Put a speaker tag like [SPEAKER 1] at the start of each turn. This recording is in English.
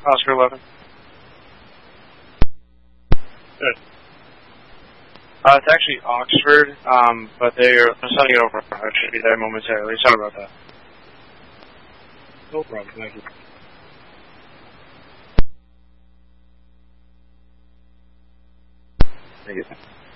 [SPEAKER 1] Oscar 11. Good. It's actually Oxford, but they're sending it over. I should be there momentarily. Sorry about that.
[SPEAKER 2] No problem. Thank you.
[SPEAKER 1] Thank you.